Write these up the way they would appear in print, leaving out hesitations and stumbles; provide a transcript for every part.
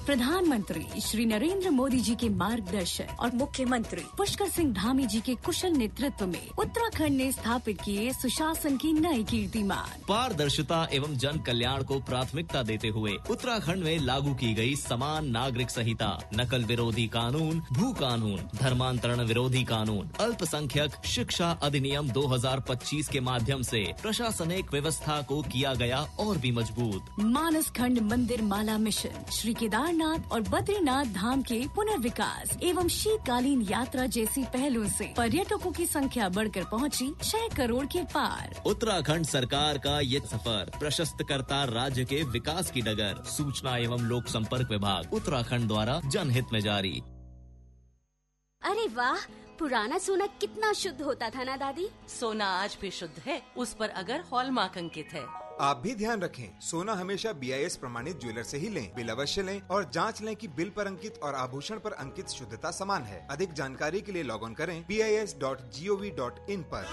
प्रधानमंत्री श्री नरेंद्र मोदी जी के मार्गदर्शन और मुख्यमंत्री पुष्कर सिंह धामी जी के कुशल नेतृत्व में उत्तराखंड ने स्थापित किए सुशासन की नई कीर्तिमान। पारदर्शिता एवं जन कल्याण को प्राथमिकता देते हुए उत्तराखंड में लागू की गई समान नागरिक संहिता, नकल विरोधी कानून, भू कानून, धर्मांतरण विरोधी कानून, अल्पसंख्यक शिक्षा अधिनियम 2025 के माध्यम से प्रशासनिक व्यवस्था को किया गया और भी मजबूत। मानस खंड मंदिर माला मिशन, श्री केदारनाथ और बद्रीनाथ धाम के पुनर्विकास एवं शीतकालीन यात्रा जैसी पहलों से पर्यटकों की संख्या बढ़कर पहुंची 6 करोड़ के पार। उत्तराखंड सरकार का ये सफर प्रशस्त करता राज्य के विकास की डगर। सूचना एवं लोक संपर्क विभाग उत्तराखंड द्वारा जनहित में जारी। अरे वाह, पुराना सोना कितना शुद्ध होता था ना दादी। सोना आज भी शुद्ध है, उस पर अगर हॉलमार्क अंकित है। आप भी ध्यान रखें, सोना हमेशा BIS प्रमाणित ज्वेलर से ही लें। बिल अवश्य लें और जांच लें कि बिल पर अंकित और आभूषण पर अंकित शुद्धता समान है। अधिक जानकारी के लिए लॉग ऑन करें BIS.gov.in पर।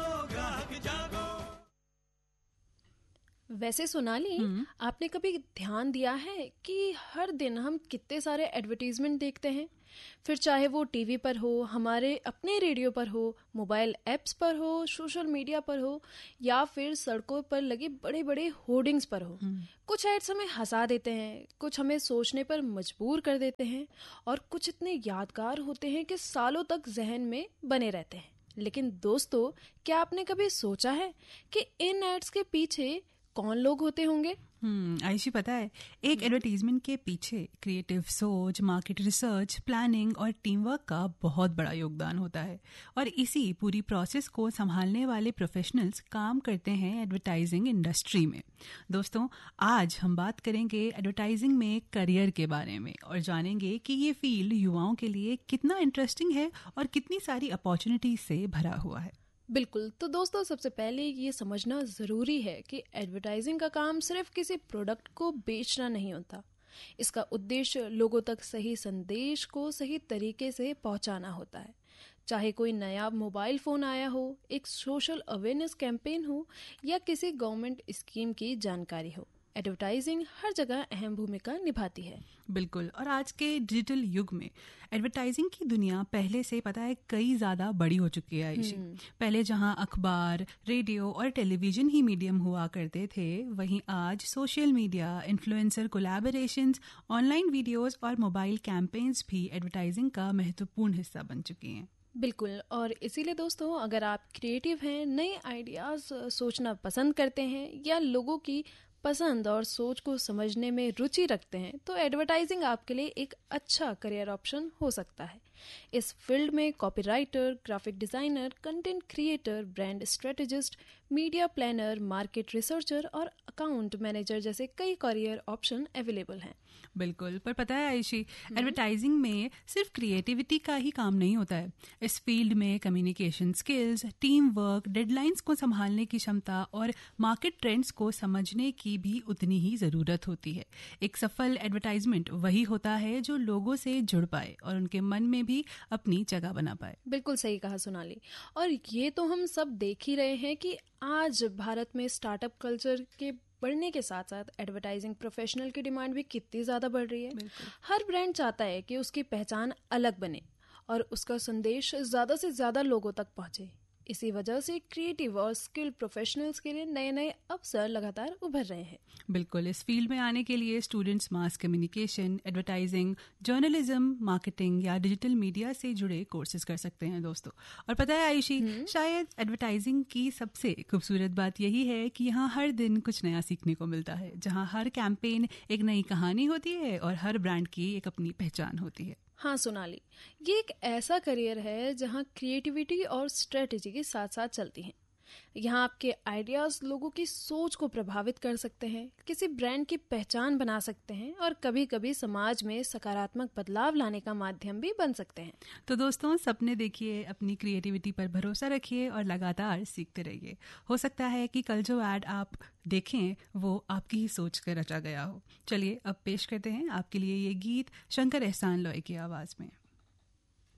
वैसे सोनाली, आपने कभी ध्यान दिया है कि हर दिन हम कितने सारे एडवर्टीजमेंट देखते हैं? फिर चाहे वो टीवी पर हो, हमारे अपने रेडियो पर हो, मोबाइल ऐप्स पर हो, सोशल मीडिया पर हो, या फिर सड़कों पर लगे बड़े बड़े होर्डिंग्स पर हो। कुछ एड्स हमें हंसा देते हैं, कुछ हमें सोचने पर मजबूर कर देते हैं और कुछ इतने यादगार होते हैं कि सालों तक जहन में बने रहते हैं। लेकिन दोस्तों, क्या आपने कभी सोचा है कि इन एड्स के पीछे कौन लोग होते होंगे? आयुषी, पता है, एक एडवर्टीजमेंट के पीछे क्रिएटिव सोच, मार्केट रिसर्च, प्लानिंग और टीम वर्क का बहुत बड़ा योगदान होता है। और इसी पूरी प्रोसेस को संभालने वाले प्रोफेशनल्स काम करते हैं एडवर्टाइजिंग इंडस्ट्री में। दोस्तों, आज हम बात करेंगे एडवर्टाइजिंग में करियर के बारे में और जानेंगे कि ये फील्ड युवाओं के लिए कितना इंटरेस्टिंग है और कितनी सारी अपॉर्चुनिटीज से भरा हुआ है। बिल्कुल। तो दोस्तों, सबसे पहले ये समझना ज़रूरी है कि एडवर्टाइजिंग का काम सिर्फ किसी प्रोडक्ट को बेचना नहीं होता। इसका उद्देश्य लोगों तक सही संदेश को सही तरीके से पहुंचाना होता है। चाहे कोई नया मोबाइल फ़ोन आया हो, एक सोशल अवेयरनेस कैंपेन हो या किसी गवर्नमेंट स्कीम की जानकारी हो, एडवर्टाइजिंग हर जगह अहम भूमिका निभाती है। बिल्कुल। और आज के डिजिटल युग में एडवर्टाइजिंग की दुनिया पहले से, पता है, कई ज्यादा बड़ी हो चुकी है आयुषी। पहले जहां अखबार, रेडियो और टेलीविजन ही मीडियम हुआ करते थे, वहीं आज social media, influencer collaborations, online videos और मोबाइल कैंपेन्स भी एडवर्टाइजिंग का महत्वपूर्ण हिस्सा बन चुकी हैं। बिल्कुल। और इसीलिए दोस्तों, अगर आप क्रिएटिव हैं, नए आइडियाज सोचना पसंद करते हैं या लोगों की पसंद और सोच को समझने में रुचि रखते हैं, तो एडवर्टाइजिंग आपके लिए एक अच्छा करियर ऑप्शन हो सकता है। इस फील्ड में copywriter, graphic designer, content creator, brand strategist, media planner, market researcher और अकाउंट मैनेजर जैसे कई करियर ऑप्शन अवेलेबल हैं। बिल्कुल। पर पता है आयुषी, एडवर्टाइजिंग में सिर्फ क्रिएटिविटी का ही काम नहीं होता है। इस फील्ड में communication skills, team work, deadlines को संभालने की क्षमता और मार्केट ट्रेंड्स को समझने की भी उतनी ही जरूरत होती है। एक सफल एडवर्टाइजमेंट वही होता है जो लोगों से जुड़ पाए और उनके मन में भी अपनी जगह बना पाए। बिल्कुल सही कहा सोनाली। और ये तो हम सब देख ही रहे हैं कि आज भारत में स्टार्टअप कल्चर के बढ़ने के साथ साथ एडवर्टाइजिंग प्रोफेशनल की डिमांड भी कितनी ज्यादा बढ़ रही है। हर ब्रांड चाहता है कि उसकी पहचान अलग बने और उसका संदेश ज्यादा से ज्यादा लोगों तक पहुंचे। इसी वजह से क्रिएटिव और स्किल्ड प्रोफेशनल्स के लिए नए नए अवसर लगातार उभर रहे हैं। बिल्कुल। इस फील्ड में आने के लिए students mass communication, advertising, journalism, marketing या डिजिटल मीडिया से जुड़े कोर्सेज कर सकते हैं दोस्तों। और पता है आयुषी, शायद एडवर्टाइजिंग की सबसे खूबसूरत बात यही है कि यहाँ हर दिन कुछ नया सीखने को मिलता है, जहाँ हर कैंपेन एक नई कहानी होती है और हर ब्रांड की एक अपनी पहचान होती है। हाँ सोनाली, ये एक ऐसा करियर है जहाँ क्रिएटिविटी और स्ट्रेटेजी के साथ साथ चलती हैं। यहाँ आपके आइडियाज लोगों की सोच को प्रभावित कर सकते हैं, किसी ब्रांड की पहचान बना सकते हैं और कभी कभी समाज में सकारात्मक बदलाव लाने का माध्यम भी बन सकते हैं। तो दोस्तों, सपने देखिए, अपनी क्रिएटिविटी पर भरोसा रखिए और लगातार सीखते रहिए। हो सकता है कि कल जो ऐड आप देखें वो आपकी ही सोच कर रचा गया हो। चलिए अब पेश करते हैं आपके लिए ये गीत शंकर एहसान लॉय की आवाज में।